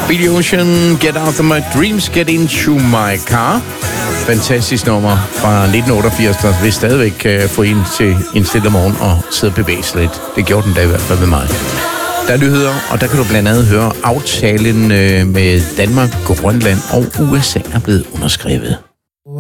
Billy Ocean, Get Out of My Dreams, Get Into My Car. Fantastisk nummer fra 1988, der vil stadigvæk få en til en stille morgen og sidde og bevæge sig lidt. Det gjorde den da i hvert fald med mig. Der er nyheder, og der kan du blandt andet høre aftalen med Danmark, Grønland og USA er blevet underskrevet.